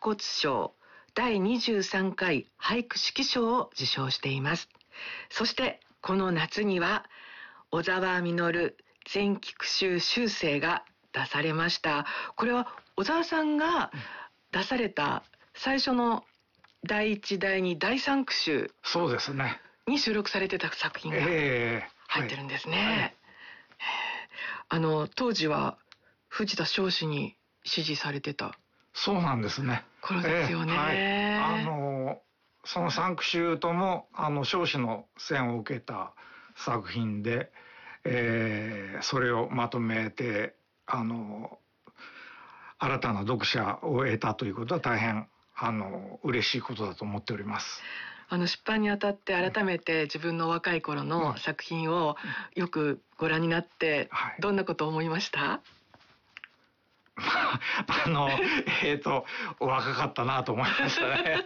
骨賞第23回俳句四季賞を受賞しています。そしてこの夏には小沢実全菊集集成が出されました。これは小沢さんが出された最初の第1、第2、第3句集、 そうですね、 に収録されてた作品が入ってるんですね。当時は藤田彰子に支持されてた。 そうなんですね。 頃ですよね。 その3句集とも彰子の選を受けた作品で、それをまとめて新たな読者を得たということは大変嬉しいことだと思っております。 出版にあたって改めて自分の若い頃の作品をよくご覧になってどんなことを思いました？ 若かったなと思いましたね。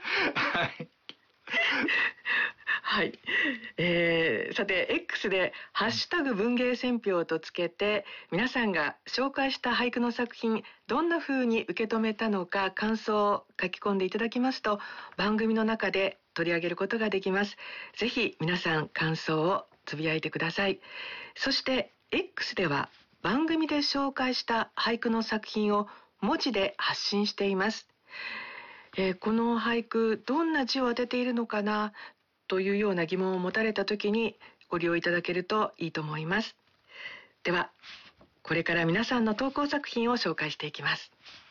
はい、さて X でハッシュタグ文芸選評とつけて皆さんが紹介した俳句の作品どんな風に受け止めたのか感想を書き込んでいただきますと番組の中で取り上げることができます。ぜひ皆さん感想をつぶやいてください。そして X では番組で紹介した俳句の作品を文字で発信しています。この俳句どんな字を当てているのかなというような疑問を持たれた時にご利用いただけるといいと思います。ではこれから皆さんの投稿作品を紹介していきます。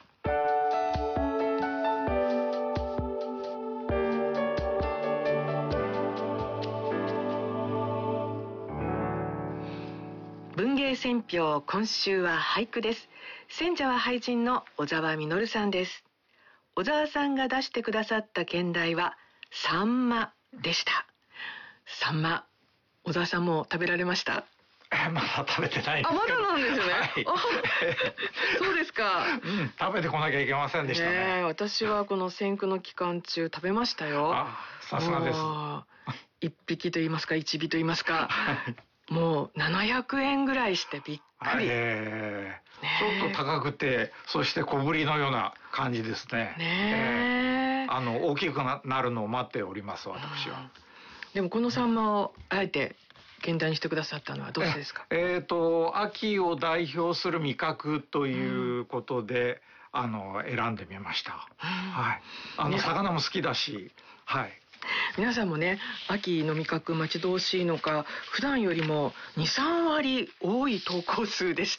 文芸選評、今週は俳句です。選者は俳人の小沢実さんです。小沢さんが出してくださった兼題はサンマでした。サンマ、小沢さんも食べられました？ まだ食べてないんですけど。 まだなんですね。はい、そうですか。 食べてこなきゃいけませんでしたね。 私はこの選句の期間中食べましたよ。 さすがです。 一匹と言いますか一尾と言いますか。もう700円ぐらいしてびっくり。ちょっと高くてそして小ぶりのような感じですね。大きくなるのを待っております私は。 でもこのサンマをあえて兼題にしてくださったのはどうしてですか？ 秋を代表する味覚ということで、選んでみました。魚も好きだし、 皆さんもね秋の味覚待ち遠しいのか普段よりも 2,3 割多い投稿数でした。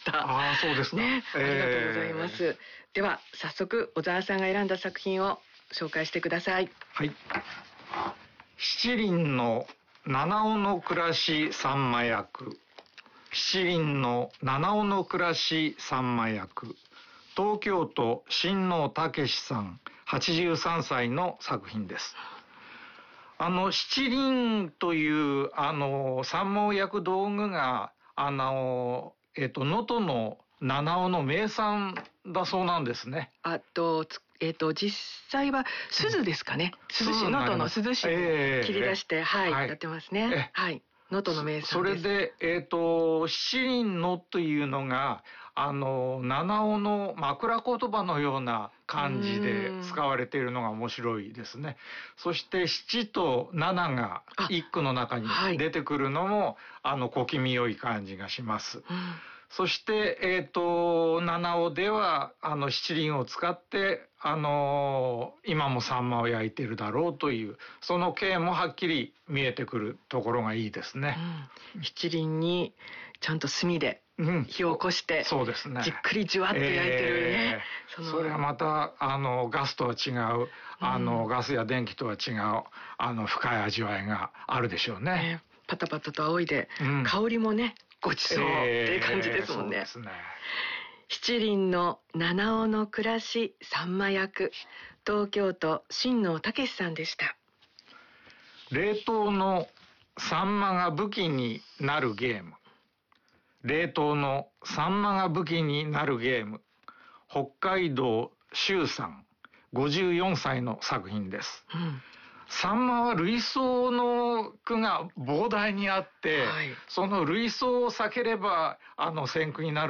そうですね。 ありがとうございます。では早速小沢さんが選んだ作品を紹介してください。 七輪の七尾の暮らしさんま役。七輪の七尾の暮らしさんま役。東京都新納武さん83歳の作品です。七輪という三毛焼く道具が能登の七尾の名産だそうなんですね。 実際は錫ですかね。能登の錫市に切り出してやってますね。能登の名産です。 それで七輪のというのが七尾の枕言葉のような感じで使われているのが面白いですね。そして七と七が一句の中に出てくるのも小気味良い感じがします。そして七尾では七輪を使って今もサンマを焼いているだろうというその形もはっきり見えてくるところがいいですね。 七輪にちゃんと炭で火を起こして、 そうですね、 じっくりじわっと焼いてるね。 それはまたガスとは違うガスや電気とは違う深い味わいがあるでしょうね。 パタパタと仰いで、香りもねごちそうっていう感じですもんね。七輪の七尾の暮らしさんま役、東京都新納武さんでした。 冷凍のサンマが武器になるゲーム。冷凍のサンマが武器になるゲーム。北海道周さん54歳の作品です。サンマは類想の句が膨大にあって、その類想を避ければ選句になる